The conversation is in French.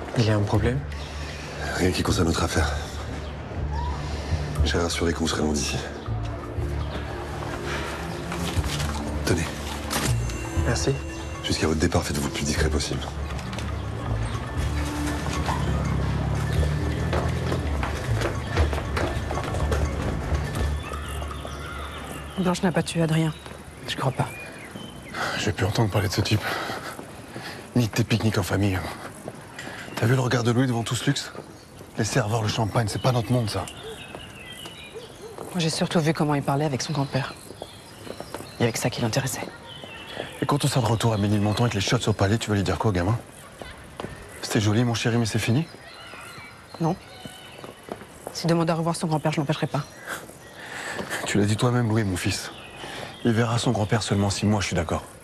Il y a un problème? Rien qui concerne notre affaire. J'ai rassuré que vous serez loin d'ici. Tenez. Merci. Jusqu'à votre départ, faites-vous le plus discret possible. Blanche n'a pas tué Adrien. Je crois pas. J'ai pu entendre parler de ce type. Ni de tes pique-niques en famille. T'as vu le regard de Louis devant tout ce luxe? Les serveurs, le champagne, c'est pas notre monde, ça. Moi, j'ai surtout vu comment il parlait avec son grand-père. Il y avait que ça qui l'intéressait. Et quand on sera de retour à Ménilmontant avec les shots au palais, tu vas lui dire quoi, gamin? C'était joli, mon chéri, mais c'est fini? Non. S'il demande à revoir son grand-père, je l'empêcherai pas. Tu l'as dit toi-même, Louis, mon fils. Il verra son grand-père seulement si moi je suis d'accord.